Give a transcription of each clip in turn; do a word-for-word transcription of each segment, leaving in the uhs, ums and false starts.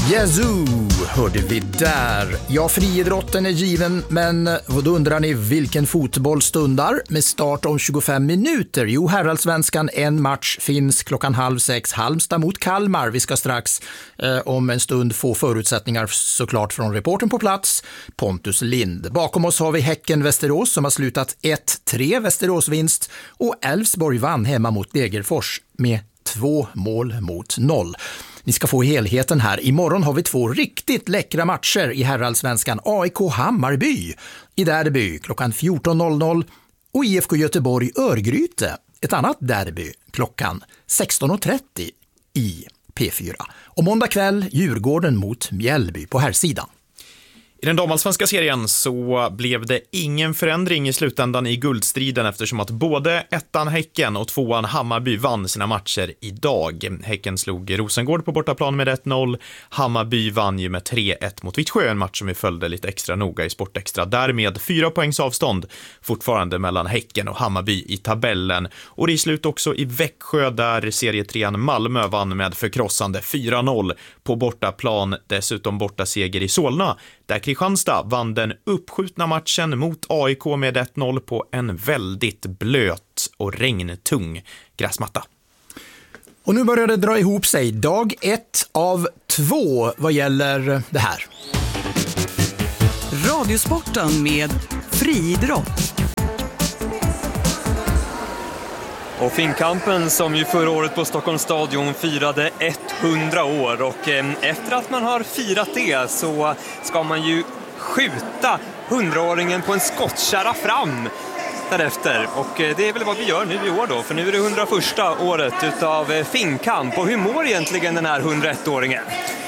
Yazoo hörde vi där. Ja, friidrotten är given, men vad undrar ni vilken fotboll stundar med start om tjugofem minuter? Jo, herrallsvenskan, en match finns klockan halv sex, Halmstad mot Kalmar. Vi ska strax eh, om en stund få förutsättningar såklart från reporten på plats, Pontus Lind. Bakom oss har vi Häcken-Västerås som har slutat ett tre, Västerås-vinst, och Elfsborg vann hemma mot Degerfors med två mål mot noll. Ni ska få helheten här. Imorgon har vi två riktigt läckra matcher i herrallsvenskan. A I K Hammarby i derby klockan fjorton noll noll och I F K Göteborg Örgryte, ett annat derby, klockan sexton trettio i P fyra. Och måndag kväll Djurgården mot Mjällby på här sidan. I den damallsvenska serien så blev det ingen förändring i slutändan i guldstriden eftersom att både ettan Häcken och tvåan Hammarby vann sina matcher idag. Häcken slog Rosengård på bortaplan med ett noll. Hammarby vann ju med tre ett mot Vittsjö, en match som vi följde lite extra noga i Sportextra. Därmed fyra poängs avstånd fortfarande mellan Häcken och Hammarby i tabellen. Och det är slut också i Växjö där serietrean Malmö vann med förkrossande fyra noll på bortaplan. Dessutom borta seger i Solna där Kristianstad vann den uppskjutna matchen mot A I K med ett noll på en väldigt blöt och regntung gräsmatta. Och nu börjar det dra ihop sig. Dag ett av två vad gäller det här. Radiosporten med friidrott. Och Finnkampen som ju förra året på Stockholms stadion firade hundra år, och efter att man har firat det så ska man ju skjuta hundraåringen på en skottkärra fram därefter, och det är väl vad vi gör nu i år då, för nu är det hundraförsta året utav Finnkamp. Och hur mår egentligen den här hundraettåringen?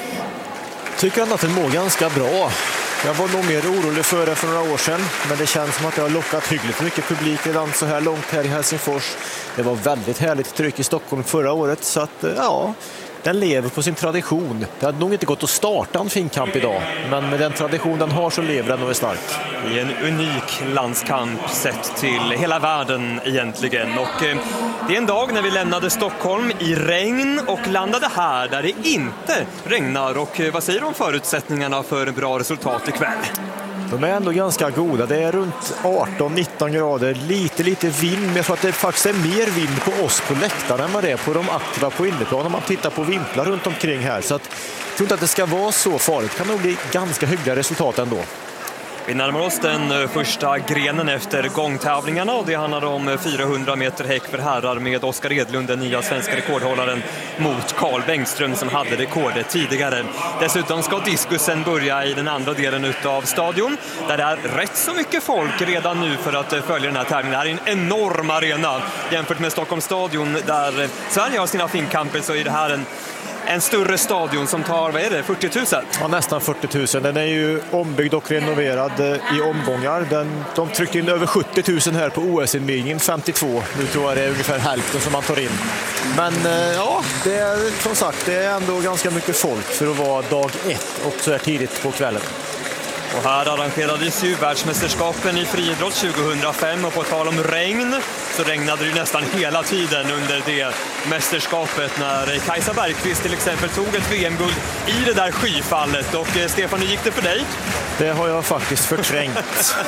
Tycker ändå att den mår ganska bra. Jag var nog mer orolig för det för några år sedan, men det känns som att det har lockat hyggligt mycket publik redan så här långt här i Helsingfors. Det var väldigt härligt tryck i Stockholm förra året, så att ja, den lever på sin tradition. Det hade nog inte gått att starta en Finnkamp idag, men med den tradition den har så lever den och är stark. I en unik landskamp sett till hela världen egentligen. Och eh, det är en dag när vi lämnade Stockholm i regn och landade här där det inte regnar. Och eh, vad säger du om förutsättningarna för bra resultat ikväll? De är ändå ganska goda. Det är runt arton nitton grader. Lite, lite vind. Men jag tror att det faktiskt är mer vind på oss på läktaren än vad det är på de aktiva på innerplan. Om man tittar på vimplar runt omkring här. Så att, jag tror inte att det ska vara så farligt. Det kan nog bli ganska hyggliga resultat ändå. Vi närmar oss den första grenen efter gångtävlingarna, och det handlar om fyrahundra meter häck för herrar med Oskar Edlund, den nya svenska rekordhållaren, mot Carl Bengtström som hade rekordet tidigare. Dessutom ska diskusen börja i den andra delen av stadion där det är rätt så mycket folk redan nu för att följa den här tävlingen. Det här är en enorm arena jämfört med Stockholms stadion där Sverige har sina Finnkamper, så är det här en En större stadion som tar, vad är det, fyrtio tusen? Ja, nästan fyrtio tusen. Den är ju ombyggd och renoverad i omgångar. Den, de tryckte in över sjuttio tusen här på O S-invigningen, femtiotvå. Nu tror jag det är ungefär hälften som man tar in. Men ja, det är som sagt, det är ändå ganska mycket folk för att vara dag ett och så här tidigt på kvällen. Och här arrangerades ju världsmästerskapen i friidrott tjugohundrafem, och på tal om regn så regnade det nästan hela tiden under det mästerskapet när Kajsa Bergqvist till exempel tog ett V M-guld i det där skyfallet. Och Stefan, hur gick det för dig? Det har jag faktiskt förträngt.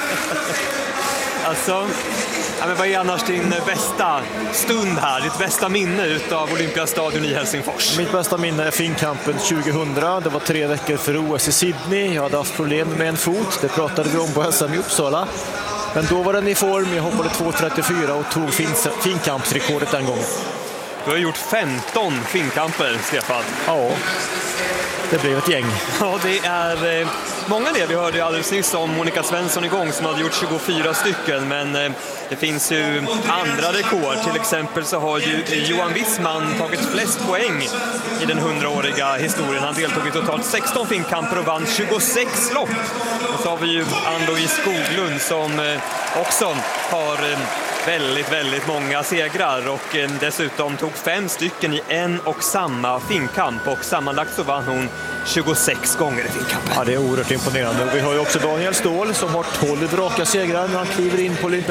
Alltså, ja, men vad är annars din bästa stund här, ditt bästa minne utav Olympiastadion i Helsingfors? Mitt bästa minne är Finnkampen tjugohundra. Det var tre veckor för O S i Sydney. Jag hade haft problem med en fot, det pratade vi om på S M i Uppsala. Men då var den i form, jag hoppade två trettiofyra och tog Finnkampsrekordet den gången. Du har gjort femton Finnkamper, Stefan. Ja, det blev ett gäng. Ja, det är eh, många det. Vi hörde ju alldeles nyss om Monica Svensson igång som hade gjort tjugofyra stycken. Men eh, det finns ju andra rekord. Till exempel så har ju Johan Wissman tagit flest poäng i den hundraåriga historien. Han deltog i totalt sexton Finnkamper och vann tjugosex lopp. Och så har vi ju Ann-Louise Skoglund som eh, också har eh, väldigt, väldigt många segrar. Och eh, dessutom tog fem stycken i en och samma Finnkamp. Och sammanlagt så vann hon tjugosex gånger i Finnkampen. Ja, det är oerhört imponerande. Vi har ju också Daniel Ståhl som har tolv raka segrar när han kliver in på Olympiastadion.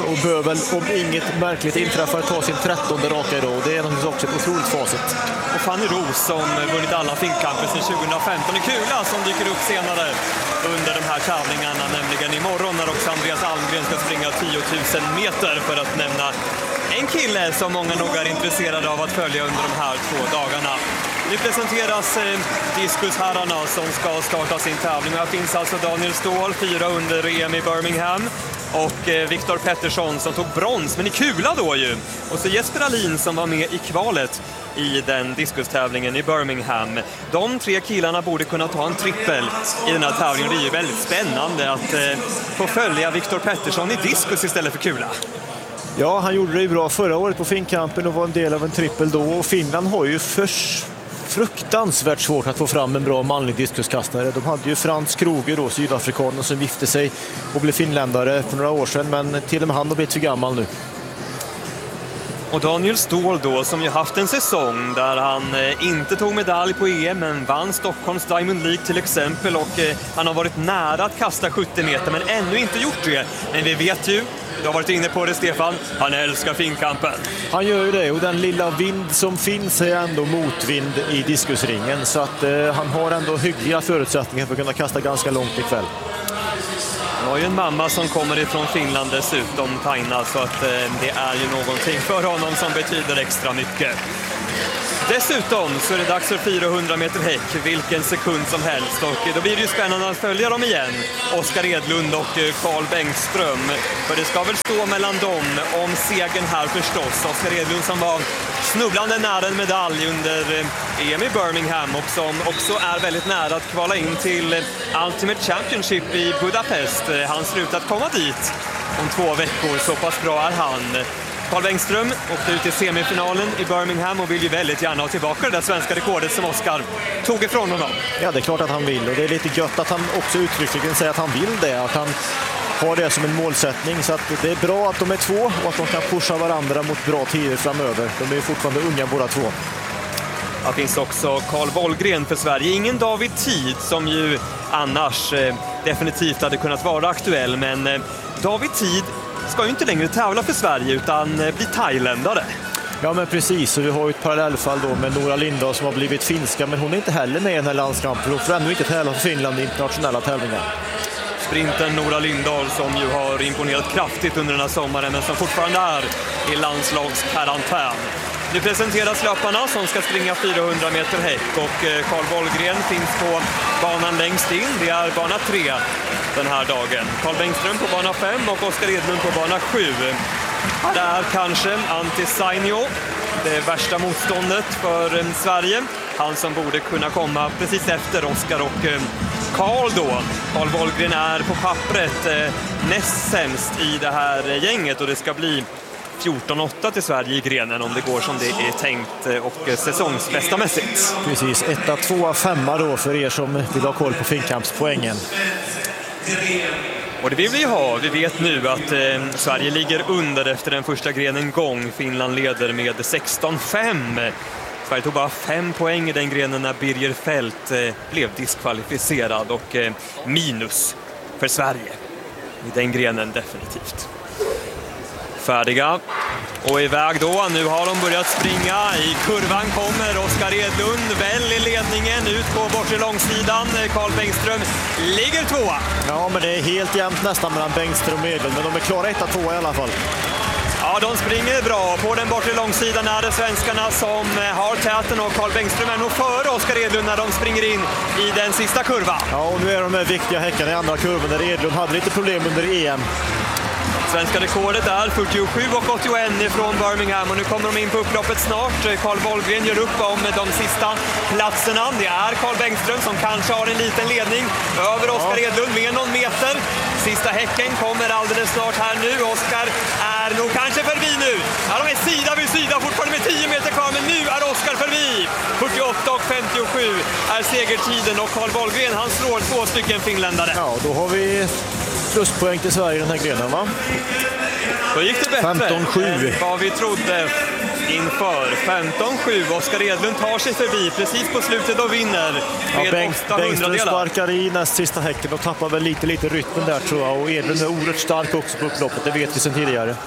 och bör väl, om inget märkligt inträffar, ta sin trettonde raka idag. Det är naturligtvis också ett otroligt facit. Och Fanny Roos som vunnit alla finkamper sedan tjugohundrafemton i kula som dyker upp senare under de här tävlingarna, nämligen imorgon när också Andreas Almgren ska springa tio tusen meter, för att nämna en kille som många nog är intresserade av att följa under de här två dagarna. Nu presenteras eh, diskusherrarna som ska starta sin tävling. Här finns alltså Daniel Ståhl, fyra under E M i Birmingham. Och eh, Viktor Pettersson som tog brons, men i kula då ju. Och så Jesper Alin som var med i kvalet i den diskustävlingen i Birmingham. De tre killarna borde kunna ta en trippel i den här tävlingen. Det är ju väldigt spännande att eh, få följa Viktor Pettersson i diskus istället för kula. Ja, han gjorde det ju bra förra året på finkampen och var en del av en trippel då. Och Finland har ju förs fruktansvärt svårt att få fram en bra manlig diskuskastare. De hade ju Frans Kroger då, sydafrikanen, som gifte sig och blev finländare för några år sedan, men till och med han har blivit för gammal nu. Och Daniel Ståhl då, som ju haft en säsong där han eh, inte tog medalj på E M men vann Stockholms Diamond League till exempel, och eh, han har varit nära att kasta sjuttio meter men ännu inte gjort det. Men vi vet ju, du har varit inne på det Stefan, han älskar finkampen. Han gör ju det, och den lilla vind som finns är ändå motvind i diskusringen, så att eh, han har ändå hyggliga förutsättningar för att kunna kasta ganska långt ikväll. Jag har ju en mamma som kommer ifrån Finland dessutom, Taina, så att eh, det är ju någonting för honom som betyder extra mycket. Dessutom så är det dags för fyrahundra meter häck, vilken sekund som helst, och då blir det ju spännande att följa dem igen, Oskar Edlund och Carl Bengström, för det ska väl stå mellan dem om segern här förstås. Oskar Edlund som var snubblande nära en medalj under E M i Birmingham och som också är väldigt nära att kvala in till Ultimate Championship i Budapest. Han slutat komma dit om två veckor, så pass bra är han. Carl Bengström åkte ut i semifinalen i Birmingham och vill ju väldigt gärna ha tillbaka det där svenska rekordet som Oskar tog ifrån honom. Ja, det är klart att han vill, och det är lite gött att han också uttryckligen säger att han vill det, att han har det som en målsättning, så att det är bra att de är två och att de kan pusha varandra mot bra tider framöver. De är ju fortfarande unga båda två. Det finns också Carl Wollgren för Sverige. Ingen David Tid som ju annars eh, definitivt hade kunnat vara aktuell, men eh, David Tid ska ju inte längre tävla för Sverige utan eh, bli thailändare. Ja, men precis, och vi har ju ett parallellfall då med Nora Lindahl som har blivit finska, men hon är inte heller med i den här landskampen. Hon får ännu inte tävla för Finland i internationella tävlingar. Sprinten Nora Lindahl som ju har imponerat kraftigt under den här sommaren men som fortfarande är i landslagskarantän. Nu presenteras löparna som ska springa fyrahundra meter häck, och Carl Wollgren finns på banan längst in. Det är bana tre den här dagen. Carl Bengström på bana fem och Oskar Edlund på bana sju. Det är kanske Antti Sainio, det värsta motståndet för Sverige. Han som borde kunna komma precis efter Oskar och Carl då. Carl Wollgren är på pappret eh, näst sämst i det här gänget, och det ska bli fjorton åtta till Sverige i grenen om det går som det är tänkt och säsongsbästa mässigt. Precis, etta, tvåa, femma då för er som vill ha koll på finkampspoängen. Och det vill vi ha. Vi vet nu att eh, Sverige ligger under efter den första grenen gång. Finland leder med sexton fem. Sverige tog bara fem poäng i den grenen när Birger Fält eh, blev diskvalificerad, och eh, minus för Sverige i den grenen definitivt. Färdiga och iväg då. Nu har de börjat springa. I kurvan kommer Oskar Edlund väl i ledningen ut på bortre långsidan. Carl Bengström ligger tvåa. Ja, men det är helt jämnt nästan mellan Bengström och Edlund, men de är klara etta, tvåa i alla fall. Ja, de springer bra. På den bortre långsidan är det svenskarna som har täten, och Carl Bengström är nog före Oskar Edlund när de springer in i den sista kurvan. Ja, och nu är de här viktiga häckarna i andra kurvan där Edlund hade lite problem under E M. Svenska rekordet är fyrtiosju och åttioett från Birmingham, och nu kommer de in på upploppet snart. Carl Wollgren gör upp om de sista platserna. Det är Carl Bengström som kanske har en liten ledning över Oskar ja. Edlund med någon meter. Sista häcken kommer alldeles snart här nu. Oskar är nog kanske förbi nu. Ja, de är sida vid sida fortfarande med tio meter kvar, men nu är Oskar förbi. fyrtioåtta och femtiosju är segertiden, och Carl Wollgren han slår två stycken finländare. Ja, då har vi pluspoäng till Sverige i den här grenen, va? Då gick det bättre femton sju. än vad vi trodde. inför. femton sju. Oskar Edlund tar sig förbi precis på slutet och vinner med ja, Bengt, åtta hundradelar. sparkar i näst sista häcken och tappar väl lite, lite rytmen där tror jag. Och Edlund är oerhört stark också på upploppet, det vet vi sedan tidigare.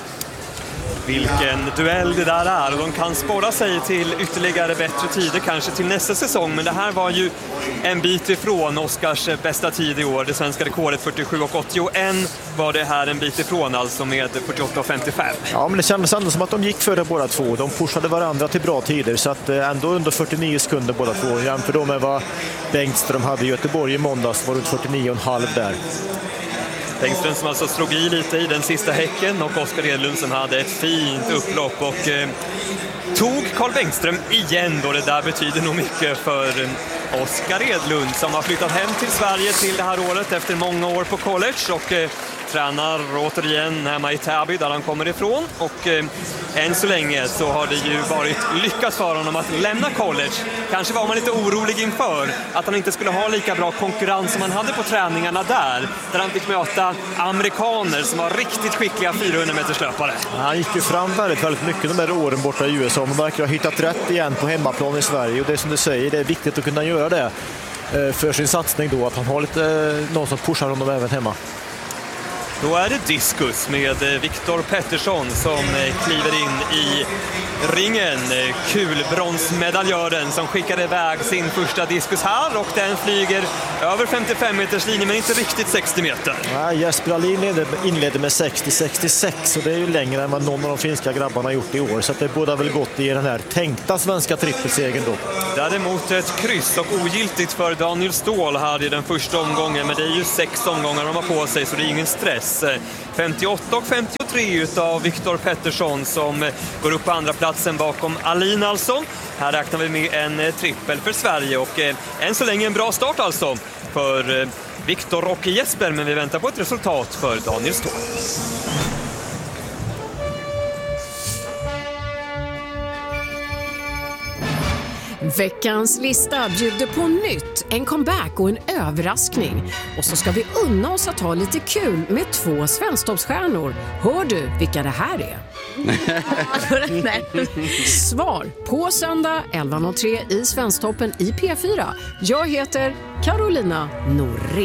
Vilken duell det där är, och de kan spåra sig till ytterligare bättre tider kanske till nästa säsong, men det här var ju en bit ifrån Oskars bästa tid i år. Det svenska rekordet fyrtiosju och åttioett var det här en bit ifrån, alltså med fyrtioåtta och femtiofem. Ja, men det kändes ändå som att de gick före båda två. De pushade varandra till bra tider, så att ändå under fyrtionio sekunder båda två. Jämför då med vad Bengtström hade i Göteborg i måndags, var runt fyrtionio och en halv där. Bengtström som alltså slog i lite i den sista häcken, och Oskar Edlund som hade ett fint upplopp och eh, tog Carl Bengtström igen då. Det där betyder nog mycket för eh, Oskar Edlund som har flyttat hem till Sverige till det här året efter många år på college och eh, tränar återigen hemma i Täby där han kommer ifrån, och eh, än så länge så har det ju varit lyckat för honom att lämna college. Kanske var man lite orolig inför att han inte skulle ha lika bra konkurrens som han hade på träningarna där, där han fick möta amerikaner som var riktigt skickliga fyrahundra meters löpare. Han gick ju fram väldigt, väldigt mycket de där åren borta i U S A. Man verkar ha hittat rätt igen på hemmaplan i Sverige, och det är som du säger, det är viktigt att kunna göra det för sin satsning då, att han har lite någon som pushar honom även hemma. Då är det diskus med Viktor Pettersson som kliver in i ringen. Kulbronsmedaljören som skickade iväg sin första diskus här, och den flyger över femtiofem meters linje men inte riktigt sextio meter. Ja, Jesper Alin inledde med sextio sextiosex, och det är ju längre än vad någon av de finska grabbarna har gjort i år, så att det båda väl gott i den här tänkta svenska trippelsegern då. Däremot ett kryss och ogiltigt för Daniel Ståhl här i den första omgången, men det är ju sex omgångar de har på sig så det är ingen stress. femtioåtta och femtiotre utav Viktor Pettersson som går upp på andra platsen bakom Alin alltså. Här räknar vi med en trippel för Sverige, och eh, än så länge en bra start alltså för eh, Viktor och Jesper, men vi väntar på ett resultat för Daniel Ståhl. Veckans lista bjuder på nytt, en comeback och en överraskning. Och så ska vi unna oss att ha lite kul med två svensktoppsstjärnor. Hör du vilka det här är? Svar på söndag elva noll tre i Svensktoppen i P fyra. Jag heter Carolina Norré.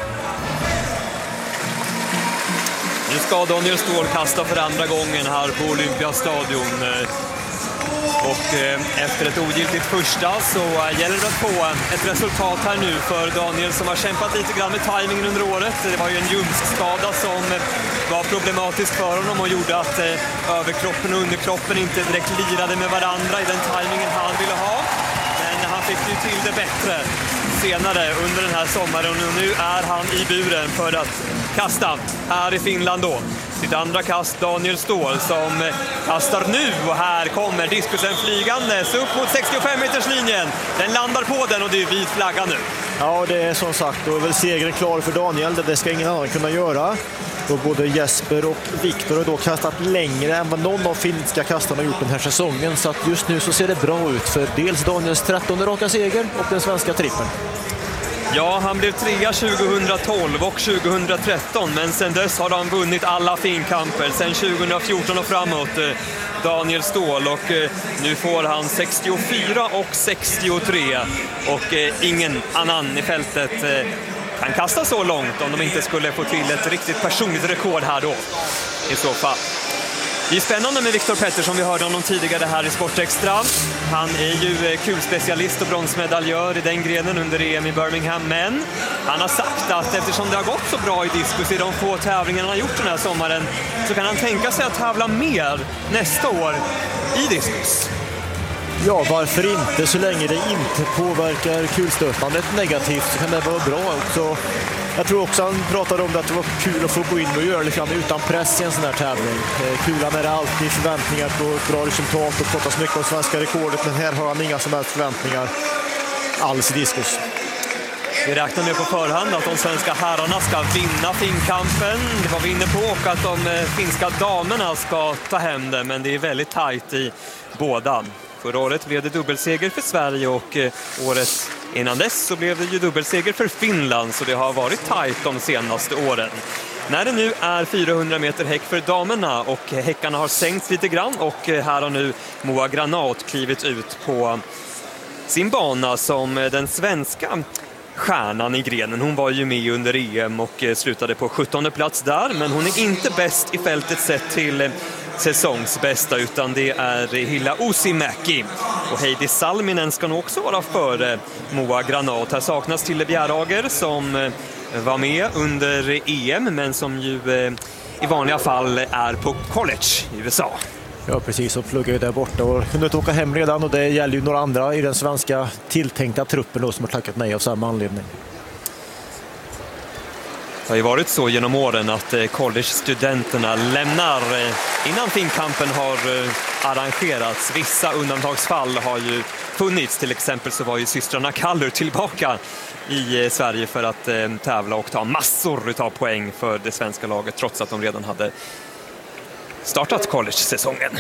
Nu ska Daniel Ståhl kasta för andra gången här på Olympiastadion. Och efter ett ogiltigt första så gäller det att få ett resultat här nu för Daniel som har kämpat lite grann med tajmingen under året. Det var ju en ljumskskada som var problematisk för honom och gjorde att överkroppen och underkroppen inte direkt lirade med varandra i den tajmingen han ville ha. Men han fick ju till det bättre senare under den här sommaren, och nu är han i buren för att kasta här i Finland då. Sitt andra kast Daniel Ståhl som kastar nu, och här kommer diskusen flygandes upp mot sextiofem meters linjen. Den landar på den och det är vit flagga nu. Ja, det är som sagt, då är väl segern klar för Daniel. Det ska ingen annan kunna göra. Då både Jesper och Viktor har då kastat längre än vad någon av finska kastarna har gjort den här säsongen. Så att just nu så ser det bra ut för dels Daniels trettonde raka seger och den svenska trippen. Ja, han blev trea tjugohundratolv och tjugohundratretton, men sen dess har han vunnit alla finkamper sen tjugofjorton och framåt, Daniel Ståhl, och nu får han sextiofyra och sextiotre, och ingen annan i fältet kan kasta så långt om de inte skulle få till ett riktigt personligt rekord här då i så fall. Det är spännande med Viktor Pettersson, vi hörde honom tidigare här i Sportextra. Han är ju kulspecialist och bronsmedaljör i den grenen under E M i Birmingham, men han har sagt att eftersom det har gått så bra i diskus i de få tävlingarna han har gjort den här sommaren, så kan han tänka sig att tävla mer nästa år i diskus. Ja, varför inte? Så länge det inte påverkar kulstötandet negativt så kan det vara bra också. Jag tror också han pratade om det, att det var kul att få gå in och göra lite utan press i en sån här tävling. Kulan är det alltid förväntningar på ett bra resultat och pratas mycket om svenska rekordet, men här har han inga som helst förväntningar alls i diskus. Vi räknar med på förhand att de svenska herrarna ska vinna finkampen. Det var vi inne på, och att de finska damerna ska ta hem det, men det är väldigt tajt i båda. Förra året blev det dubbelseger för Sverige, och året innan dess så blev det ju dubbelseger för Finland, så det har varit tajt de senaste åren. när det nu är fyrahundra meter häck för damerna och häckarna har sänkts lite grann och här har nu Moa Granat klivit ut på sin bana som den svenska stjärnan i grenen. Hon var ju med under E M och slutade på sjuttonde plats där, men hon är inte bäst i fältet sett till säsongsbästa, utan det är Hilla Uusimäki. Och Heidi Salminen ska nog också vara före Moa Granat. Här saknas Tille Bjärager som var med under E M, men som ju i vanliga fall är på college i U S A. Ja, precis, och pluggade där borta och kunde inte åka hem redan, och det gäller ju några andra i den svenska tilltänkta truppen då, som har tackat nej av samma anledning. Det har ju varit så genom åren att college-studenterna lämnar innan finkampen har arrangerats. Vissa undantagsfall har ju funnits, till exempel så var ju systrarna Kallur tillbaka i Sverige för att tävla och ta massor av poäng för det svenska laget trots att de redan hade startat college-säsongen.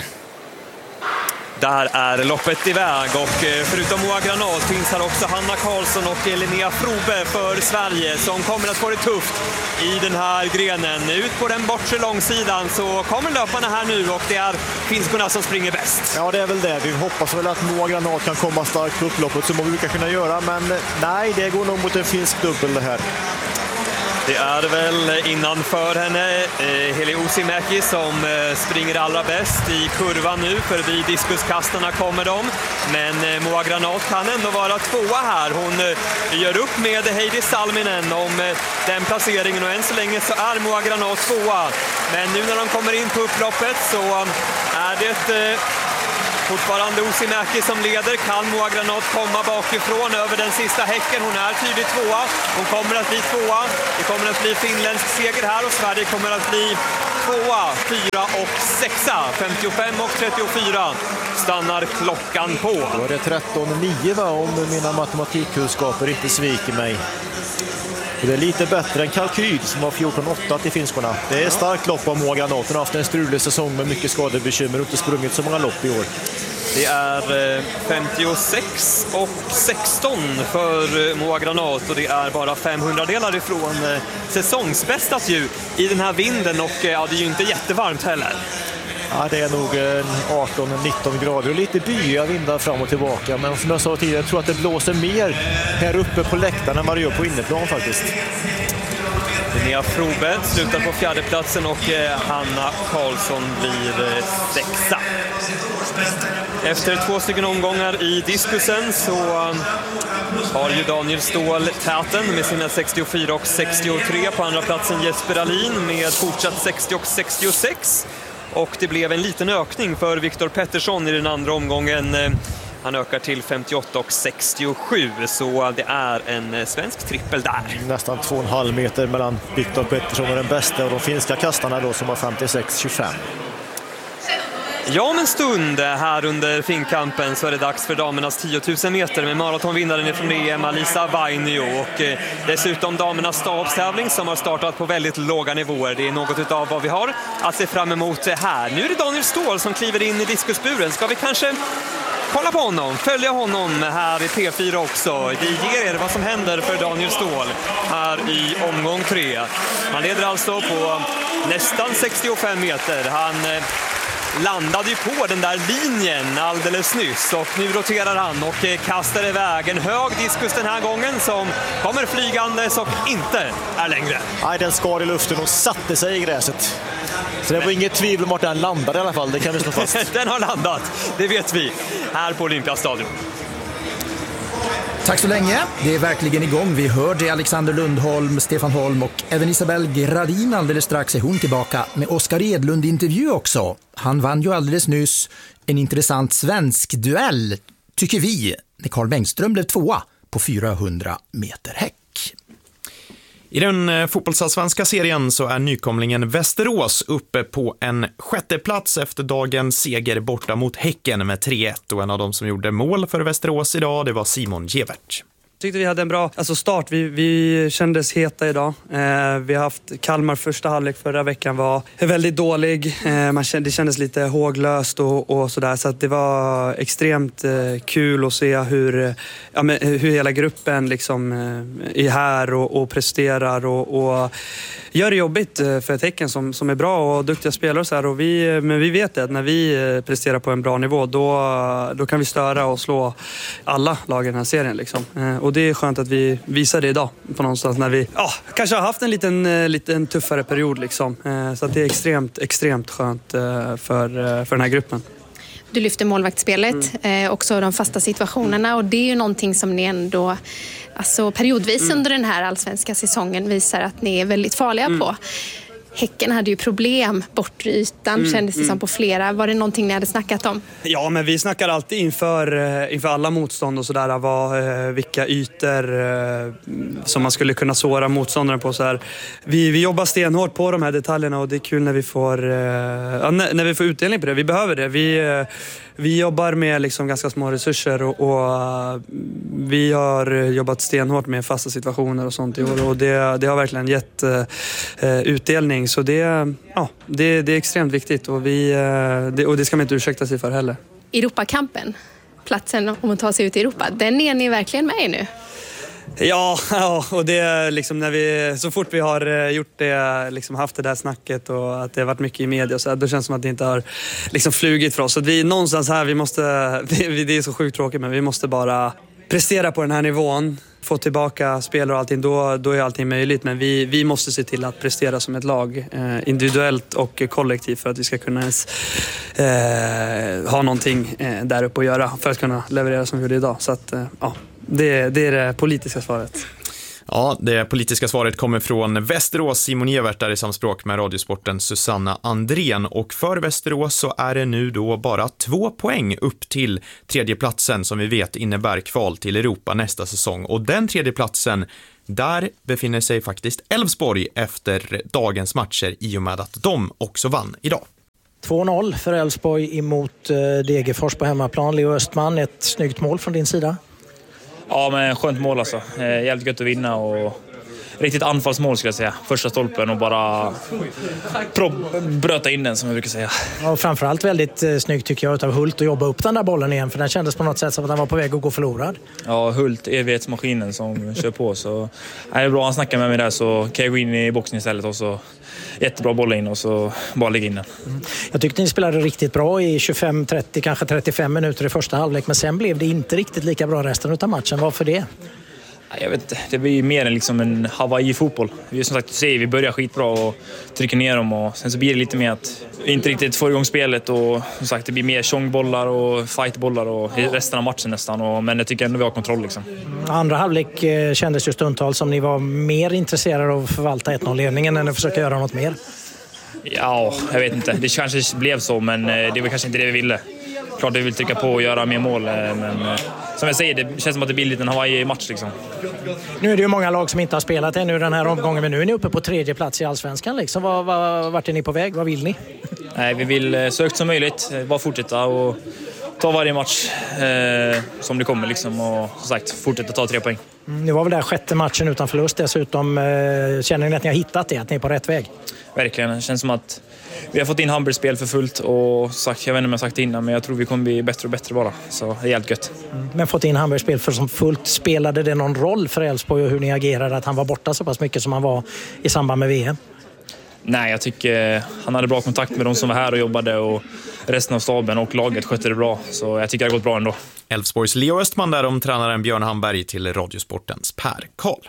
Där är loppet iväg och förutom Moa Granat finns här också Hanna Karlsson och Linnea Frobe för Sverige som kommer att få det tufft i den här grenen. Ut på den bortre långsidan så kommer löparna här nu och det är finskorna som springer bäst. Ja, det är väl det. Vi hoppas väl att Moa Granat kan komma starkt på upploppet som vi brukar kunna göra, men nej, det går nog mot en finsk dubbel det här. Det är väl innanför henne eh, Hilla Uusimäki som eh, springer allra bäst i kurvan nu. Förbi diskuskastarna kommer de. Men eh, Moa Granat kan ändå vara tvåa här. Hon eh, gör upp med Heidi Salminen om eh, den placeringen. Och än så länge så är Moa Granat tvåa. Men nu när de kommer in på upploppet så är det... Eh, Fortfarande Uusimäki som leder. Kan Moa Granat komma bakifrån över den sista häcken? Hon är tydligt tvåa. Hon kommer att bli tvåa. Det kommer att bli finländsk seger här och Sverige kommer att bli tvåa, fyra och sexa. femtiofem och trettiofyra stannar klockan på. Då är det tretton nio, va, om mina matematikkunskaper inte sviker mig. Och det är lite bättre än kalkyl som var fjorton åtta till finskorna. Det är starkt lopp av Moa Granat. Hon har haft en strulig säsong med mycket skadebekymmer och inte sprungit så många lopp i år. Det är femtiosex och sexton för Moa Granat och det är bara femhundra delar ifrån säsongsbästat ju i den här vinden och ja, det är ju inte jättevarmt heller. Ja, det är nog arton nitton grader och lite bya vindar fram och tillbaka. Men som jag sa tidigare, jag tror att det blåser mer här uppe på läktaren än vad det gör på inneplan faktiskt. Linnea Frobe slutar på fjärdeplatsen och Hanna Karlsson blir sexa. Efter två stycken omgångar i diskusen så har ju Daniel Ståhl täten med sina sextiofyra och sextiotre. På andra platsen Jesper Alin med fortsatt sextio och sextiosex. Och det blev en liten ökning för Viktor Pettersson i den andra omgången. Han ökar till femtioåtta och sextiosju, så det är en svensk trippel där. Nästan två och en halv meter mellan Viktor Pettersson och den bästa och de finska kastarna då som har femtiosex tjugofem. Ja, om en stund här under finkampen så är det dags för damernas tio tusen meter med maratonvinnaren från E M, Alisa Vainio, och eh, dessutom damernas stavstävling som har startat på väldigt låga nivåer. Det är något av vad vi har att se fram emot här. Nu är det Daniel Ståhl som kliver in i diskusburen. Ska vi kanske kolla på honom, följa honom här i P fyra också. Vi ger er vad som händer för Daniel Ståhl här i omgång tre. Han leder alltså på nästan sextiofem meter. Han eh, landade ju på den där linjen alldeles nyss och nu roterar han och kastar iväg en hög diskus den här gången som kommer flygandes och inte är längre. Nej, den skar i luften och satte sig i gräset. Så det var inget tvivel om att den landade i alla fall, det kan vi slå fast. Den har landat, det vet vi, här på Olympiastadion. Tack så länge. Det är verkligen igång. Vi hörde Alexander Lundholm, Stefan Holm och även Isabel Gradin. Alldeles strax är hon tillbaka med Oskar Edlund-intervju också. Han vann ju alldeles nyss en intressant svensk duell, tycker vi, när Carl Bengström blev tvåa på fyrahundra meter häck. I den fotbollsallsvenska serien så är nykomlingen Västerås uppe på en sjätte plats efter dagens seger borta mot Häcken med tre ett, och en av dem som gjorde mål för Västerås idag, det var Simon Gevert. tyckte vi hade en bra alltså start. Vi, vi kändes heta idag. Eh, vi har haft Kalmar första halvlek förra veckan var väldigt dålig. Eh, man kände, det kändes lite håglöst och, och sådär. Så att det var extremt eh, kul att se hur, ja, men, hur hela gruppen liksom, eh, är här och, och presterar och, och gör det jobbigt för ett Häcken som, som är bra och duktiga spelare. Så här. Och vi, men vi vet att när vi presterar på en bra nivå då, då kan vi störa och slå alla lag i den här serien. Liksom. Och det är skönt att vi visar det idag på någonstans när vi ja, kanske har haft en liten, liten tuffare period. Liksom. Så att det är extremt, extremt skönt för, för den här gruppen. Du lyfter målvaktsspelet, mm. eh, också de fasta situationerna och det är ju någonting som ni ändå alltså, periodvis mm. under den här allsvenska säsongen visar att ni är väldigt farliga mm. på. Häcken hade ju problem bortre ytan, mm, kändes det mm. som på flera. Var det någonting ni hade snackat om? Ja, men vi snackar alltid inför, inför alla motstånd och sådär. Vad, vilka ytor som man skulle kunna såra motståndaren på. Så här. Vi, vi jobbar stenhårt på de här detaljerna och det är kul när vi får, ja, när, när vi får utdelning på det. Vi behöver det. Vi, vi jobbar med liksom ganska små resurser och, och vi har jobbat stenhårt med fasta situationer och sånt i år. Och det, det har verkligen gett uh, utdelning. Så det, ja, det, det är extremt viktigt och, vi, det, och det ska man inte ursäkta sig för heller. Europakampen, platsen om att ta sig ut i Europa, den är ni verkligen med i nu? Ja, ja, och det är liksom när vi, så fort vi har gjort det, liksom haft det där snacket och att det har varit mycket i media och så här, då känns det som att det inte har liksom flugit för oss. Så att vi någonstans här, vi måste, vi, det är så sjukt tråkigt men vi måste bara prestera på den här nivån, få tillbaka spelare och allting, då, då är allting möjligt. Men vi, vi måste se till att prestera som ett lag, eh, individuellt och kollektivt för att vi ska kunna ens, eh, ha någonting eh, där uppe att göra för att kunna leverera som vi gjorde idag. Så att, eh, ja, det, det är det politiska svaret. Ja, det politiska svaret kommer från Västerås. Simon Evert där i samspråk med Radiosporten Susanna Andrén. Och för Västerås så är det nu då bara två poäng upp till tredje platsen som vi vet innebär kval till Europa nästa säsong. Och den tredje platsen, där befinner sig faktiskt Elfsborg efter dagens matcher i och med att de också vann idag. två noll för Elfsborg emot Degerfors på hemmaplan. Leo Östman, ett snyggt mål från din sida. Ja, men skönt mål alltså. Jävligt gött att vinna och riktigt anfallsmål skulle jag säga. Första stolpen och bara bröta in den som jag brukar säga. Ja, och framförallt väldigt eh, snyggt tycker jag utav Hult att jobba upp den där bollen igen för den kändes på något sätt som att den var på väg att gå förlorad. Ja, Hult, evighetsmaskinen som kör på så är det bra han snackar med mig där så kan jag gå in i boxen istället och så jättebra boll in och så bara lägga in den. Mm. Jag tyckte ni spelade riktigt bra i tjugofem trettio, kanske trettiofem minuter i första halvlek men sen blev det inte riktigt lika bra resten av matchen. Varför det? Jag vet inte, det blir mer än liksom en Hawaii-fotboll. Vi som sagt säger vi börjar skitbra och trycker ner dem och sen så blir det lite mer att inte riktigt få igång spelet och som sagt det blir mer tjongbollar och fightbollar och resten av matchen nästan och, men jag tycker ändå vi har kontroll liksom. Andra halvlek kändes ju stundtals som ni var mer intresserade av att förvalta ett noll-ledningen än att försöka göra något mer. Ja, jag vet inte. Det kanske blev så men det var kanske inte det vi ville. Klart att vi vill trycka på och göra mer mål men som jag säger, det känns som att det blir lite en Hawaii-match liksom. Nu är det ju många lag som inte har spelat ännu den här omgången men nu är ni uppe på tredje plats i Allsvenskan liksom. Var, var, vart är ni på väg? Vad vill ni? Nej, vi vill så högt som möjligt, bara fortsätta och ta varje match eh, som det kommer liksom och som sagt fortsätta ta tre poäng. Mm, nu var väl det här sjätte matchen utan förlust dessutom. Eh, känner ni att ni har hittat det, att ni är på rätt väg? Verkligen, det känns som att vi har fått in Hamburg-spel för fullt och sagt, jag vet inte om jag sagt det innan men jag tror vi kommer bli bättre och bättre bara. Så det är helt gött. Mm. Men fått in Hamburg-spel för som fullt, spelade det någon roll för Elfsborg och hur ni agerade att han var borta så pass mycket som han var i samband med V M? Nej, jag tycker han hade bra kontakt med de som var här och jobbade och resten av staben och laget skötte det bra. Så jag tycker det har gått bra ändå. Elfsborgs Leo Östman där om tränaren Björn Hamberg till Radiosportens Per Karl.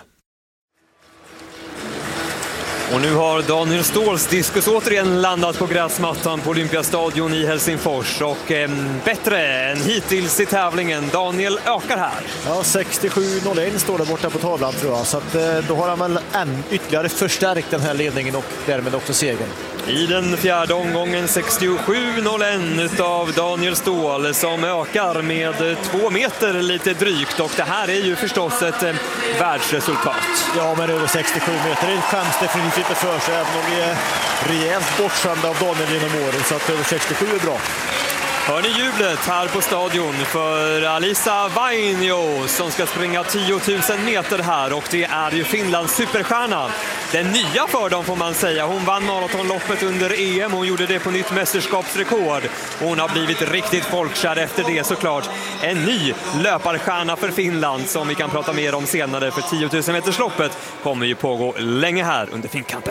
Och nu har Daniel Ståhls diskus återigen landat på gräsmattan på Olympiastadion i Helsingfors. Och eh, bättre än hittills i tävlingen. Daniel ökar här. Ja, sextiosju noll ett står det borta på tavlan tror jag. Så att, eh, då har han väl än ytterligare förstärkt den här ledningen och därmed också segern. I den fjärde omgången sextiosju noll ett av Daniel Ståhl som ökar med två meter lite drygt. Och det här är ju förstås ett eh, världsresultat. Ja, men över sextiosju meter är chans definitivt inte för sig. Även om vi är rejält bortskämda av Daniel genom åren. Så att över sextiosju är bra. Hör ni jublet här på stadion för Alisa Vainio som ska springa tio tusen meter här, och det är ju Finlands superstjärna. Den nya för dem får man säga. Hon vann maratonloppet under E M, hon gjorde det på nytt mästerskapsrekord. Hon har blivit riktigt folkkär efter det såklart. En ny löparstjärna för Finland som vi kan prata mer om senare, för tio tusen metersloppet kommer ju pågå länge här under Finnkampen.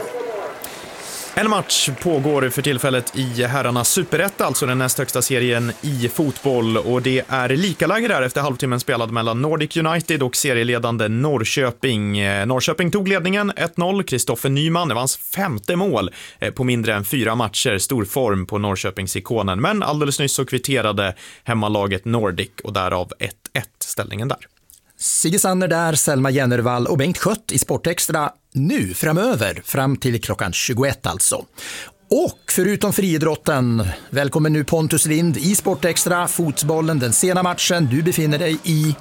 En match pågår för tillfället i herrarnas superett, alltså den näst högsta serien i fotboll, och det är lika läge där efter halvtimmen spelad mellan Nordic United och serieledande Norrköping. Norrköping tog ledningen ett noll, Kristoffer Nyman, det var hans femte mål på mindre än fyra matcher, stor form på Norrköpings-ikonen, men alldeles nyss så kvitterade hemmalaget Nordic och därav ett ett ställningen där. Sigge Sanner där, Selma Jennervall och Bengt Skött i Sportextra nu framöver, fram till klockan tjugoett alltså. Och förutom friidrotten, välkommen nu Pontus Lind i Sportextra, fotbollen, den sena matchen. Du befinner dig i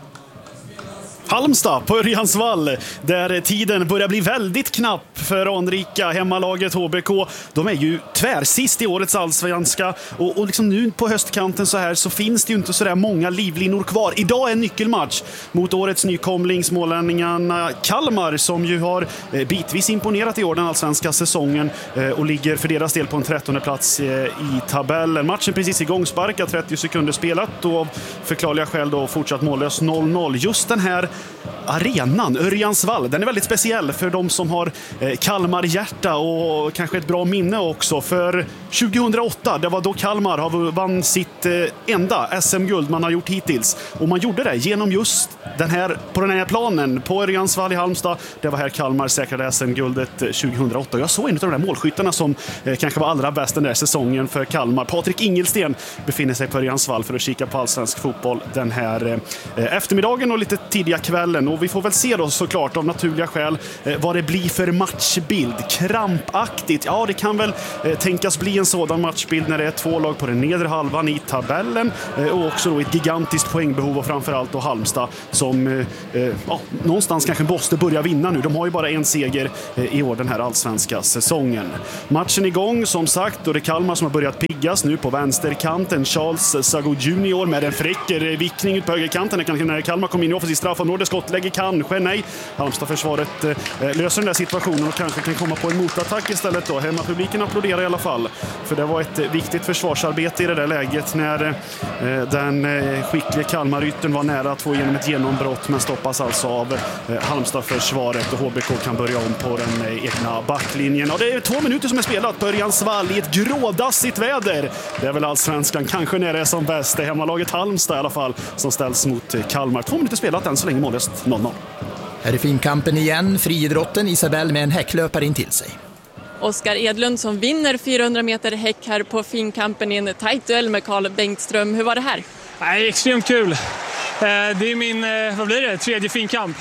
Halmstad på Örjansvall, där tiden börjar bli väldigt knapp för anrika hemmalaget H B K. De är ju tvärsist i årets allsvenska, och, och liksom nu på höstkanten så här så finns det ju inte så där många livlinor kvar. Idag är en nyckelmatch mot årets nykomling, smålänningarna Kalmar, som ju har eh, bitvis imponerat i år den allsvenska säsongen eh, och ligger för deras del på en trettonde plats eh, i tabellen. Matchen precis igång, sparkat, trettio sekunder spelat och av förklarliga skäl då fortsatt mållös noll noll. Just den här arenan, Örjansvall, den är väldigt speciell för de som har eh, Kalmar hjärta och kanske ett bra minne också. För tjugohundraåtta, det var då Kalmar har vann sitt eh, enda S M-guld man har gjort hittills. Och man gjorde det genom just den här, på den här planen på Örjansvall i Halmstad. Det var här Kalmar säkrade S M-guldet tjugohundraåtta. Jag såg en av de där målskyttarna som eh, kanske var allra bäst den där säsongen för Kalmar. Patrik Ingelsten befinner sig på Örjansvall för att kika på allsvensk fotboll den här eh, eftermiddagen och lite tidiga kvällen. Och vi får väl se då såklart av naturliga skäl eh, vad det blir för matchbild. Krampaktigt, ja det kan väl eh, tänkas bli en sådan matchbild när det är två lag på den nedre halvan i tabellen eh, och också då ett gigantiskt poängbehov, och framförallt då Halmstad som eh, ja, någonstans kanske måste börja vinna nu. De har ju bara en seger eh, i år den här allsvenska säsongen. Matchen igång som sagt, och det är Kalmar som har börjat piggas nu på vänsterkanten. Charles Sago junior med en fräck vickning ut på högerkanten. När Kalmar kom in i offensiv straffområde, skottlägger kanske, nej. Halmstad-försvaret eh, löser den där situationen och kanske kan komma på en motattack istället då. Hemmapubliken applåderar i alla fall, för det var ett eh, viktigt försvarsarbete i det där läget när eh, den eh, skickliga Kalmar-yttern var nära att få igenom ett genombrott, men stoppas alltså av eh, Halmstad-försvaret, och H B K kan börja om på den eh, egna backlinjen. Och det är två minuter som är spelat på Örjansvall i ett grådassigt väder. Det är väl allsvenskan kanske när det är som bäst. Det är hemmalaget Halmstad i alla fall som ställs mot eh, Kalmar. Två minuter spelat än så länge, mållöst noll noll. Här är Finnkampen igen, friidrotten, Isabel med en häcklöpare in till sig. Oskar Edlund som vinner fyrahundra meter häck här på Finnkampen i en tajt duell med Carl Bengtström. Hur var det här? Nej, extremt kul. Det är min, vad blir det, tredje Finnkamp.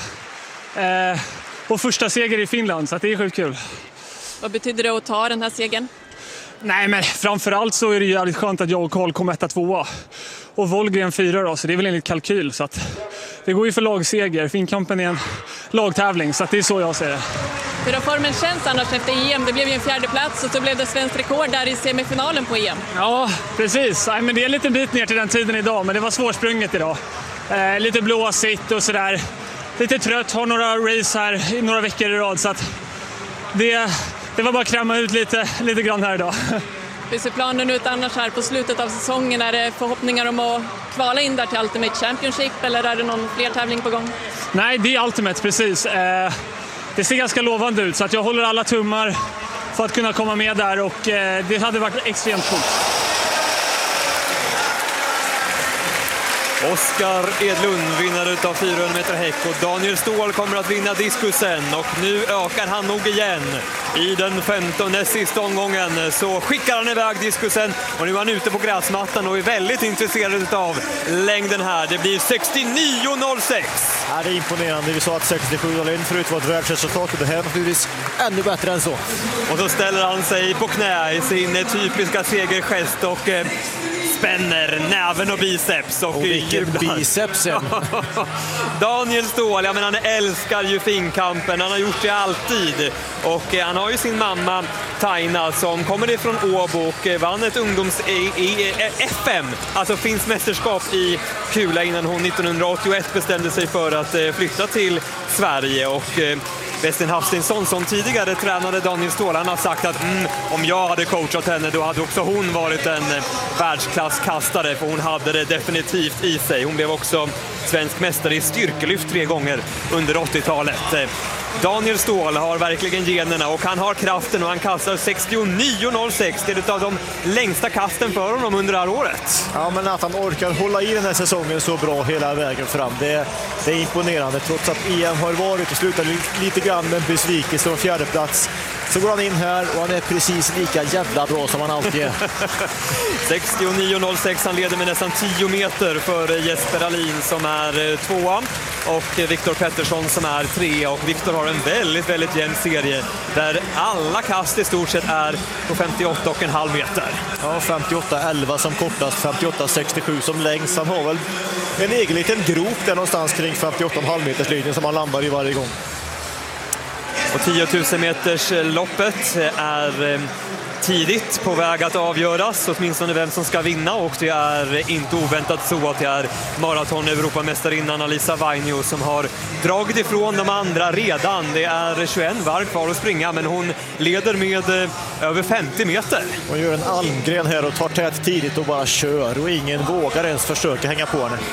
Och första seger i Finland, så det är sjukt kul. Vad betyder det att ta den här segern? Nej, men framförallt så är det jävligt skönt att jag och Carl kom etta tvåa. Och Volgren fyra då, så det är väl enligt kalkyl. Så att det går ju för lagseger. Finnkampen är en lagtävling, så att det är så jag ser det. Hur har formen känns annars efter E M? Det blev ju en fjärde plats och så blev det svensk rekord där i semifinalen på E M. Ja, precis. Nej, men det är en liten bit ner till den tiden idag, men det var svårsprunget idag. Eh, lite blåsigt och sådär. Lite trött, har några race här i några veckor i rad, så att det, det var bara att kräma ut lite, lite grann här idag. Hur ser planen ut annars här på slutet av säsongen? Är det förhoppningar om att kvala in där till Ultimate Championship, eller är det någon fler tävling på gång? Nej, det är Ultimate, precis. Eh, det ser ganska lovande ut, så att jag håller alla tummar för att kunna komma med där, och eh, det hade varit extremt coolt. Oskar Edlund vinner av fyrahundra meter häck, och Daniel Ståhl kommer att vinna diskusen, och nu ökar han nog igen. I den femtonde sista omgången så skickar han iväg diskusen, och nu är han ute på gräsmattan och är väldigt intresserad av längden här. Det blir sextionio noll sex. Ja, det är imponerande. Vi sa att sextiosju noll ett förut var ett världsresultat, och det här är naturligtvis ännu bättre än så. Och så ställer han sig på knä i sin typiska segergest och eh, spänner näven och biceps. Och, och vilken bicepsen! Daniel Ståhl, ja, men han älskar ju Finnkampen. Han har gjort det alltid. Och eh, han har ju sin mamma Taina som kommer ifrån Åbo och vann ett ungdoms F M, alltså finns mästerskap i kula innan hon nittonhundraåttioett bestämde sig för att flytta till Sverige. Och Westin Hafsteinsson som tidigare tränade Daniel Ståhl, han har sagt att mm, om jag hade coachat henne då hade också hon varit en världsklasskastare, för hon hade det definitivt i sig. Hon blev också svensk mästare i styrkelyft tre gånger under åttiotalet. Daniel Ståhl har verkligen generna och han har kraften och han kastar sextionio noll sex. Det är ett av de längsta kasten för honom under det här året. Ja, men att han orkar hålla i den här säsongen så bra hela vägen fram, det, det är imponerande. Trots att E M har varit och slutat lite grann med besvikelse och fjärde plats, så går han in här och han är precis lika jävla bra som han alltid är. sextionio noll sex, han leder med nästan tio meter för Jesper Alin som är tvåa och Viktor Pettersson som är trea. Och Viktor har en väldigt, väldigt jämn serie där alla kast i stort sett är på femtioåtta komma fem meter. Ja, femtioåtta elva som kortast, femtioåtta sextiosju som längst. Han har väl en egen liten grop där någonstans kring femtioåtta komma fem meters linjen som han landar i varje gång. Och tio tusen meters loppet är tidigt på väg att avgöras, åtminstone vem som ska vinna, och det är inte oväntat så att det är maraton-Europamästarinnan Alisa Vainio som har dragit ifrån de andra redan. Det är tjugoett varv kvar att springa, men hon leder med över femtio meter. Hon gör en Almgren här och tar tät tidigt och bara kör, och ingen vågar ens försöka hänga på henne.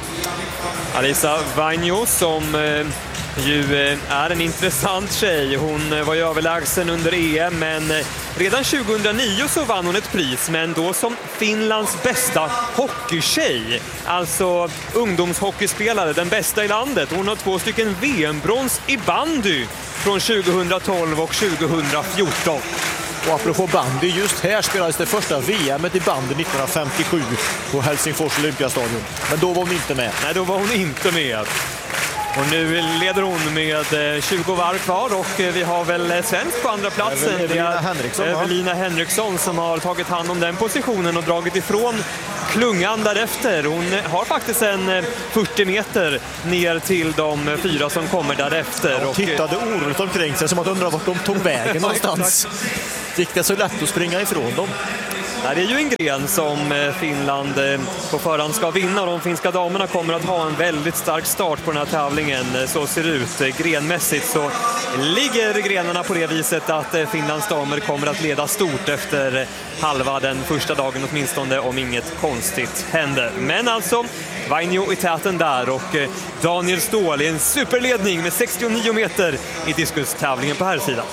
Alisa Vainio som eh, ju eh, är en intressant tjej. Hon var ju överlägsen under E M, men eh, redan tjugohundranio så vann hon ett pris, men då som Finlands bästa hockeytjej. Alltså ungdomshockeyspelare, den bästa i landet. Hon har två stycken V M-brons i bandy från tjugohundratolv och tjugohundrafjorton. Och apropå bandy, just här spelades det första V M-et i bandy nittonhundrafemtiosju på Helsingfors Olympiastadion. Men då var hon inte med. Nej, då var hon inte med. Och nu leder hon med tjugo varv kvar och vi har väl svensk på andra platsen. Evelina Henriksson, Evelina Henriksson som har tagit hand om den positionen och dragit ifrån klungan därefter. Hon har faktiskt en fyrtio meter ner till de fyra som kommer därefter. Hon tittade oroligt omkring sig som att undra vart de tog vägen någonstans. Gick det så lätt att springa ifrån dem? Det är ju en gren som Finland på förhand ska vinna. De finska damerna kommer att ha en väldigt stark start på den här tävlingen. Så ser det ut. Grenmässigt så ligger grenarna på det viset att Finlands damer kommer att leda stort efter halva den första dagen åtminstone, om inget konstigt händer. Men alltså, Vainio i täten där och Daniel Ståhl i en superledning med sextionio meter i diskustävlingen på här sidan.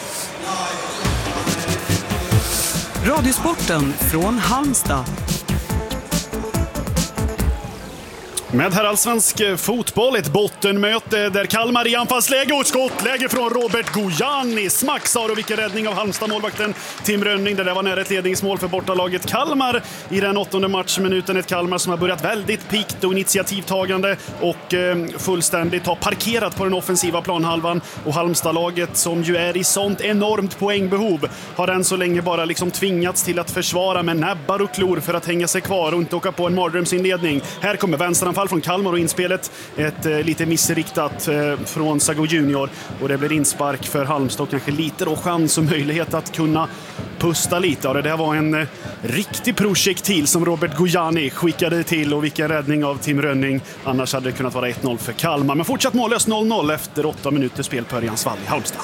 Radiosporten från Halmstad. Med herrallsvensk fotboll, ett bottenmöte där Kalmar i anfallsläge och ett skottläge från Robert Gojani. Smacksar och vilken räddning av Halmstad-målvakten Tim Rönning. Det där var nära ett ledningsmål för bortalaget Kalmar i den åttonde matchminuten. Ett Kalmar som har börjat väldigt pikt och initiativtagande och eh, fullständigt har parkerat på den offensiva planhalvan. Och Halmstad-laget, som ju är i sånt enormt poängbehov, har än så länge bara liksom tvingats till att försvara med näbbar och klor för att hänga sig kvar och inte åka på en mardrömsinledning. Här kommer vänsteranfall från Kalmar och inspelet. Ett eh, lite missriktat eh, från Sago Junior. Och det blir inspark för Halmstad och kanske lite då chans och möjlighet att kunna pusta lite. Och det där var en eh, riktig projektil som Robert Gojani skickade till, och vilken räddning av Tim Rönning. Annars hade det kunnat vara ett noll för Kalmar. Men fortsatt mållös noll noll efter åtta minuter spel på Örjansvall i Halmstad.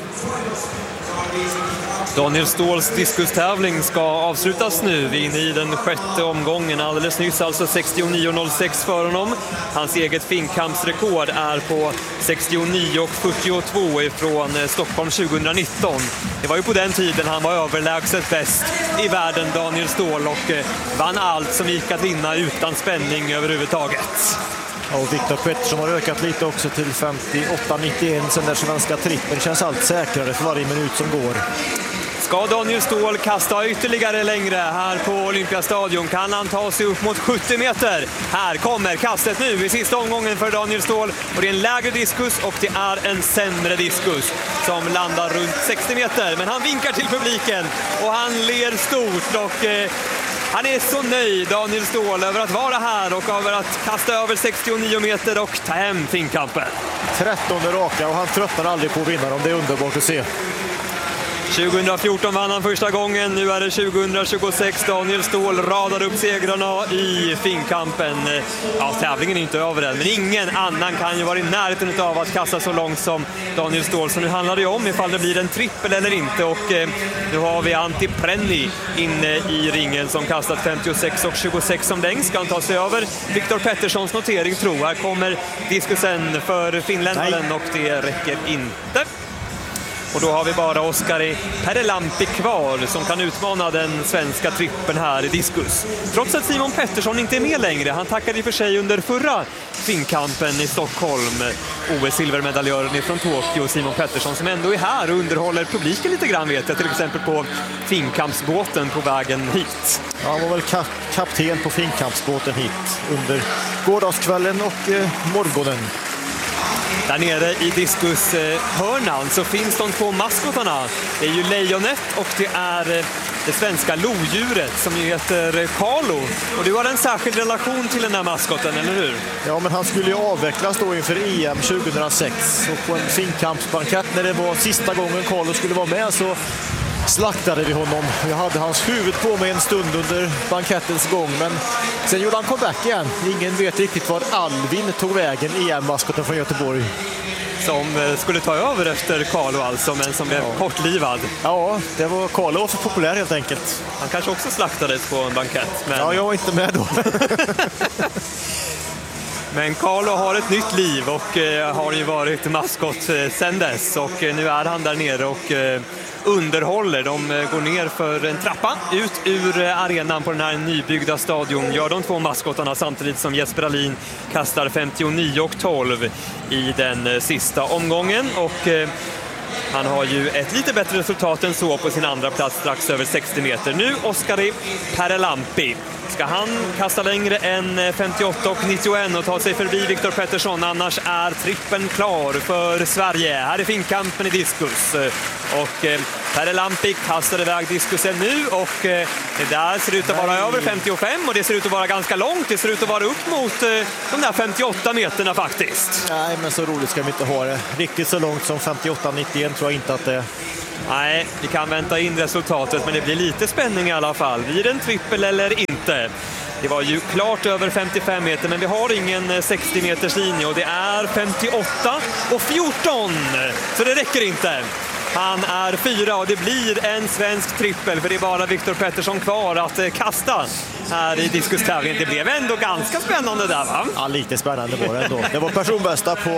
Daniel Ståhls diskustävling ska avslutas nu. Vi är inne i den sjätte omgången. Alldeles nyss alltså sextionio noll sex för honom. Hans eget finkampsrekord är på sextionio fyrtiotvå ifrån Stockholm tjugohundranitton. Det var ju på den tiden han var överlägset bäst i världen, Daniel Ståhl, och vann allt som gick att vinna utan spänning överhuvudtaget. Och Viktor Pettersson har ökat lite också till femtioåtta nittioen. Sen där svenska trippen känns allt säkrare för varje minut som går. Ska Daniel Ståhl kasta ytterligare längre här på Olympiastadion? Kan han ta sig upp mot sjuttio meter? Här kommer kastet nu i sista omgången för Daniel Ståhl. Och det är en lägre diskus och det är en sämre diskus som landar runt sextio meter. Men han vinkar till publiken och han ler stort och... Eh, Han är så nöjd, Daniel Ståhl, över att vara här och över att kasta över sextionio meter och ta hem finkampen. trettonde raka och han tröttnar aldrig på att vinna dem. Det är underbart att se. tjugohundrafjorton vann han första gången, nu är det tjugohundratjugosex. Daniel Ståhl radar upp segrarna i finkampen. Ja, tävlingen är inte över än, men ingen annan kan ju vara i närheten av att kasta så långt som Daniel Ståhl. Så nu handlar det om ifall det blir en trippel eller inte. Och eh, nu har vi Antti Prenni inne i ringen som kastat femtiosex och tjugosex som längst. Ska han ta sig över Viktor Petterssons notering, tro. Här kommer diskusen för finländaren och det räcker inte. Och då har vi bara Oskari Perelampi kvar som kan utmana den svenska trippen här i diskus. Trots att Simon Pettersson inte är med längre. Han tackade i för sig under förra finkampen i Stockholm. O S-silvermedaljören från Tokyo, Simon Pettersson, som ändå är här och underhåller publiken lite grann, vet jag. Till exempel på finkampsbåten på vägen hit. Ja, han var väl ka- kapten på finkampsbåten hit under gårdagskvällen och eh, morgonen. Där nere i diskushörnan så finns de två maskotarna. Det är ju lejonet och det är det svenska lodjuret som ju heter Carlo. Och du har en särskild relation till den här maskoten, eller hur? Ja, men han skulle ju avvecklas då inför E M tjugohundrasex. Och på en finkampsbankett när det var sista gången Carlo skulle vara med så slaktade vi honom. Jag hade hans huvud på mig en stund under bankettens gång, men sen gjorde han comeback igen. Ingen vet riktigt var Alvin tog vägen, E M-maskoten från Göteborg. Som skulle ta över efter Carlo alltså, men som blev ja. kortlivad. Ja, det var Carlo var för populär helt enkelt. Han kanske också slaktades på en bankett. Men... Ja, jag var inte med då. Men Carlo har ett nytt liv och eh, har ju varit maskot eh, sedan dess. Och eh, nu är han där nere och eh, underhåller. De eh, går ner för en trappa ut ur eh, arenan på den här nybyggda stadion. Gör de två maskotarna samtidigt som Jesper Alin kastar femtionio och tolv i den eh, sista omgången. Och... Eh, Han har ju ett lite bättre resultat än så på sin andra plats, strax över sextio meter. Nu Oskari Perelampi. Ska han kasta längre än femtioåtta och nittioett och ta sig förbi Viktor Pettersson? Annars är trippen klar för Sverige. Här är finkampen i diskus. Och Perelampi kastar iväg diskusen nu och det där ser ut att vara över femtiofem och det ser ut att vara ganska långt. Det ser ut att vara upp mot de där femtioåtta meterna faktiskt. Nej, men så roligt ska vi inte ha det. Riktigt så långt som femtioåtta nittioett tror jag inte att det är. Nej, vi kan vänta in resultatet, men det blir lite spänning i alla fall. Blir det en trippel eller inte? Det var ju klart över femtiofem meter, men vi har ingen sextio meters linje och det är femtioåtta och fjorton, så det räcker inte. Han är fyra och det blir en svensk trippel, för det är bara Viktor Pettersson kvar att kasta här i diskustävlingen. Det blev ändå ganska spännande där, va? Ja, lite spännande var det ändå. Det var personbästa på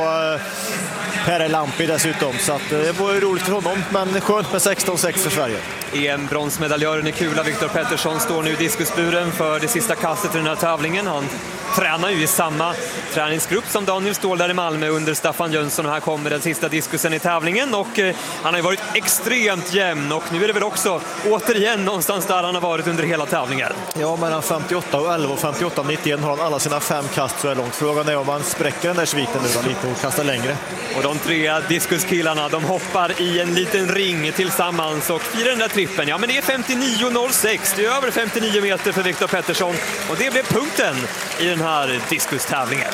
Perelampi dessutom, så att det var ju roligt för honom, men skönt med sexton sex för Sverige. E M-bronsmedaljören i kula Viktor Pettersson står nu i diskusburen för det sista kastet i den här tävlingen. Han tränar ju i samma träningsgrupp som Daniel Ståhl där i Malmö under Staffan Jönsson, och här kommer den sista diskusen i tävlingen och eh, han har ju varit extremt jämn och nu är det väl också återigen någonstans där han har varit under hela tävlingen. Ja, mellan femtioåtta och elva och femtioåtta nittioett har han alla sina fem kast så är långt. Frågan är om han spräcker den där sviten nu då, lite och kastar längre. Och de tre diskuskillarna, de hoppar i en liten ring tillsammans och firar den där trippen. Ja, men det är femtionio noll sex, det är över femtionio meter för Viktor Pettersson och det blev punkten i den här diskustävlingen.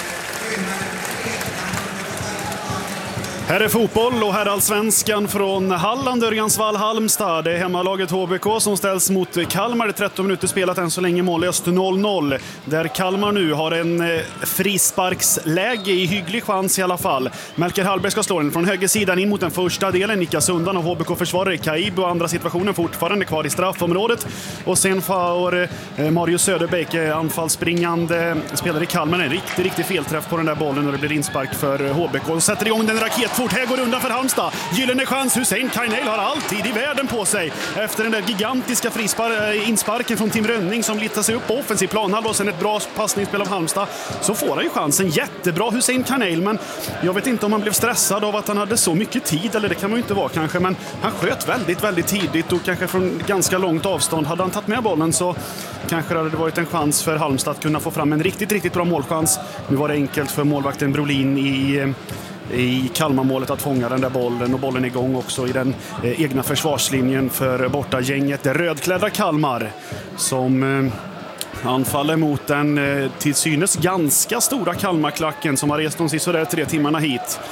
Här är fotboll och här är allsvenskan från Halland, Örjansvall, Halmstad. Det är hemmalaget H B K som ställs mot Kalmar. Det är tretton minuter spelat än så länge, mållöst noll noll. Där Kalmar nu har en frisparksläge i hygglig chans i alla fall. Melker Hallberg ska slå den från högersidan in mot den första delen. Nickas undan av H B K-försvarare Kaib och andra situationen fortfarande kvar i straffområdet. Och sen får Marius Söderbäck, anfallsspringande spelare i Kalmar, en riktig, riktig felträff på den där bollen och det blir inspark för H B K. Och sätter igång den raket. Fort här går undan för Halmstad. Gyllene chans. Hussein Kainel har alltid i världen på sig. Efter den där gigantiska frispar- insparken från Tim Rönning som littar sig upp på offensiv planhalva och sen ett bra passningsspel av Halmstad, så får han ju chansen. Jättebra Hussein Kainel, men jag vet inte om han blev stressad av att han hade så mycket tid, eller det kan man ju inte vara kanske, men han sköt väldigt, väldigt tidigt och kanske från ganska långt avstånd. Hade han tagit med bollen så kanske det hade varit en chans för Halmstad att kunna få fram en riktigt, riktigt bra målchans. Nu var det enkelt för målvakten Brolin i i Kalmarmålet att fånga den där bollen, och bollen är igång också i den eh, egna försvarslinjen för bortagänget. Det rödklädda Kalmar som eh, anfaller mot den eh, till synes ganska stora Kalmarklacken som har rest de sista tre timmarna hit.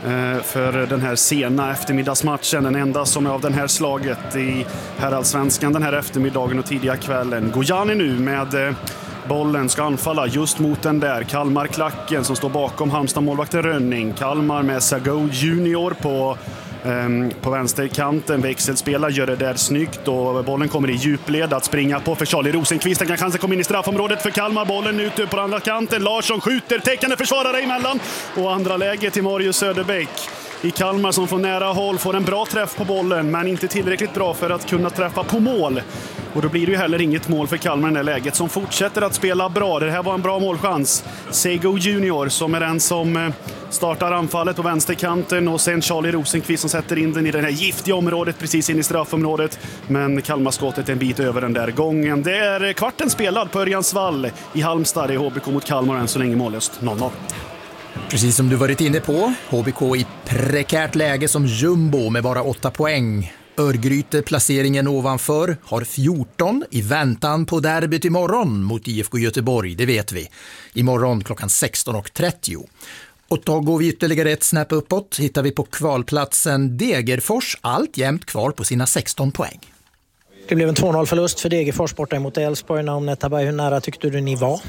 för den här sena eftermiddagsmatchen. Den enda som är av den här slaget i herrallsvenskan den här eftermiddagen och tidiga kvällen. Gojani nu med bollen, ska anfalla just mot den där Kalmar-klacken som står bakom Halmstad-målvakten Rönning. Kalmar med Sago Junior på på vänsterkanten, växelspelar, gör det där snyggt och bollen kommer i djupled att springa på för Charlie Rosenqvist. Han kan chansen komma in i straffområdet för Kalmar, bollen ute på andra kanten, Larsson skjuter, täckande försvarare emellan och andra läge till Marius Söderbäck i Kalmar som får nära håll, får en bra träff på bollen men inte tillräckligt bra för att kunna träffa på mål. Och då blir det ju heller inget mål för Kalmar i det här läget, som fortsätter att spela bra. Det här var en bra målchans. Sego Junior som är den som startar anfallet på vänsterkanten och sen Charlie Rosenqvist som sätter in den i det här giftiga området precis in i straffområdet. Men Kalmarskottet en bit över den där gången. Det är kvarten spelad på Örjansvall i Halmstad. Det är H B K mot Kalmar än så länge mållöst noll noll. Precis som du varit inne på, H B K i prekärt läge som jumbo med bara åtta poäng. Örgryte placeringen ovanför har fjorton i väntan på derbyt imorgon mot I F K Göteborg, det vet vi. Imorgon klockan sexton och trettio. Och då går vi ytterligare ett snäpp uppåt, hittar vi på kvalplatsen Degerfors, allt jämnt kvar på sina sexton poäng. Det blev en två noll förlust för Degerfors borta mot Elfsborg. Namnet Tabai, hur nära tyckte du ni var?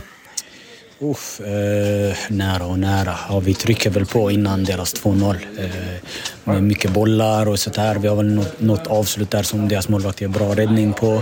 Uff, eh, nära och nära. Ja, vi trycker väl på innan deras två noll. Eh, med mycket bollar och sånt här. Vi har väl något, något avslut där som deras målvakt är bra räddning på.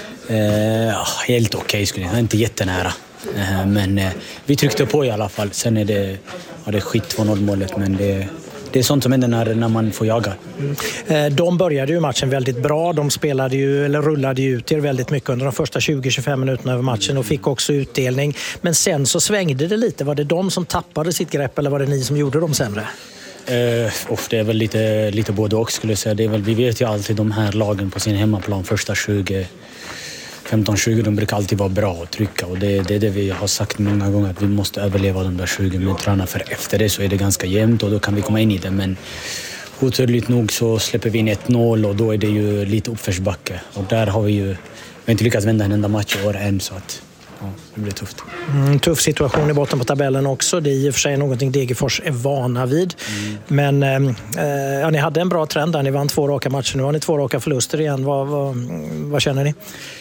Eh, helt okej okay, skulle jag säga. Inte jättenära. Eh, men eh, vi tryckte på i alla fall. Sen är det, ja, det är skit två noll målet, men det Det är sånt som händer när, när man får jaga. Mm. De började ju matchen väldigt bra. De spelade ju, eller rullade ju ut er väldigt mycket under de första tjugo till tjugofem minuterna över matchen och fick också utdelning. Men sen så svängde det lite. Var det de som tappade sitt grepp eller var det ni som gjorde dem sämre? Uh, of, det är väl lite, lite både och skulle jag säga. Det är väl, vi vet ju alltid de här lagen på sin hemmaplan första tjugo femton tjugo, de brukar alltid vara bra att trycka och det, det är det vi har sagt många gånger, att vi måste överleva de där tjugo minuterna, för efter det så är det ganska jämnt och då kan vi komma in i det, men oturligt nog så släpper vi in ett noll och då är det ju lite uppförsbacke och där har vi ju vi har inte lyckats vända en enda match i år än, så att ja, det blir tufft. Mm, tuff situation i botten på tabellen också, det är i och för sig någonting Degerfors är vana vid, mm. men eh, ja, ni hade en bra trend där, ni vann två raka matcher, nu har ni två raka förluster igen, vad, vad, vad känner ni?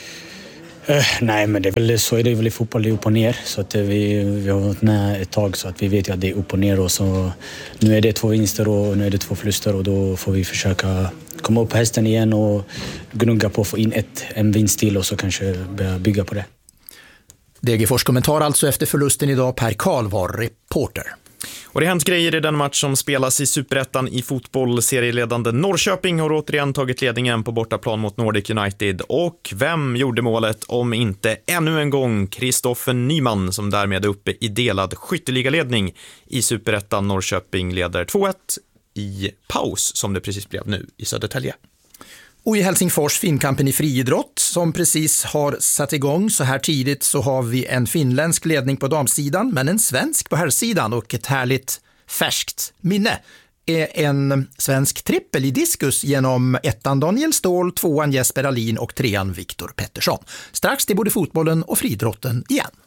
Uh, nej, men det är väl, så är det väl i fotboll, det är upp och ner. Så att vi, vi har varit med ett tag så att vi vet ju att det är upp och ner. Och så, nu är det två vinster och nu är det två förluster och då får vi försöka komma upp på hästen igen och gnugga på att få in ett, en vinst till och så kanske börja bygga på det. Degerfors kommentar alltså efter förlusten idag. Per Karl var reporter. Och det har hänt grejer i den match som spelas i Superettan i fotboll. Serieledande Norrköping har återigen tagit ledningen på bortaplan mot Nordic United. Och vem gjorde målet om inte ännu en gång Kristoffer Nyman, som därmed är uppe i delad skytteligaledning i Superettan. Norrköping leder två ett i paus, som det precis blev nu i Södertälje. Och i Helsingfors finkampen i friidrott som precis har satt igång så här tidigt, så har vi en finländsk ledning på damsidan men en svensk på herrsidan, och ett härligt färskt minne är en svensk trippel i diskus genom ettan Daniel Ståhl, tvåan Jesper Alin och trean Viktor Pettersson. Strax till både fotbollen och friidrotten igen.